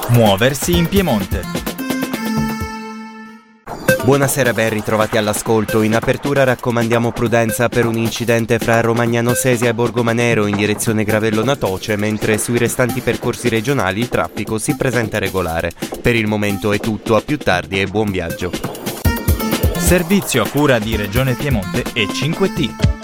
Muoversi in Piemonte. Buonasera, ben ritrovati all'ascolto. In apertura raccomandiamo prudenza per un incidente fra Romagnano Sesia e Borgomanero in direzione Gravellona Toce, mentre sui restanti percorsi regionali il traffico si presenta regolare. Per il momento è tutto, a più tardi e buon viaggio. Servizio a cura di Regione Piemonte e 5T.